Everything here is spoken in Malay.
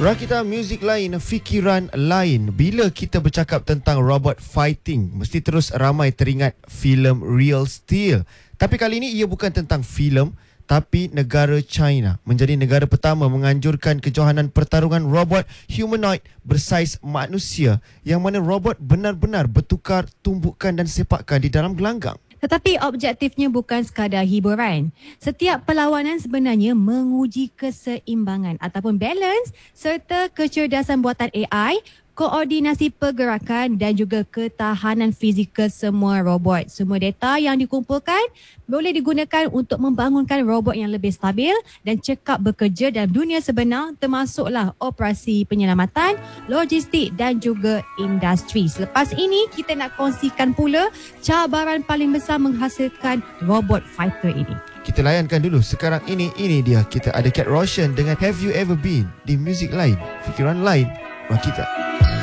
Rakita muzik lain, fikiran lain. Bila kita bercakap tentang robot fighting, mesti terus ramai teringat filem Real Steel. Tapi kali ini ia bukan tentang filem, tapi negara China menjadi negara pertama menganjurkan kejohanan pertarungan robot humanoid bersaiz manusia, yang mana robot benar-benar bertukar tumbukan dan sepakan di dalam gelanggang. Tetapi objektifnya bukan sekadar hiburan. Setiap perlawanan sebenarnya menguji keseimbangan ataupun balance serta kecerdasan buatan AI, koordinasi pergerakan dan juga ketahanan fizikal semua robot. Semua data yang dikumpulkan boleh digunakan untuk membangunkan robot yang lebih stabil dan cekap bekerja dalam dunia sebenar, termasuklah operasi penyelamatan, logistik dan juga industri. Selepas ini, kita nak kongsikan pula cabaran paling besar menghasilkan robot fighter ini. Kita layankan dulu. Sekarang ini dia. Kita ada Kate Roshan dengan Have You Ever Been di muzik lain, fikiran lain, Rakita.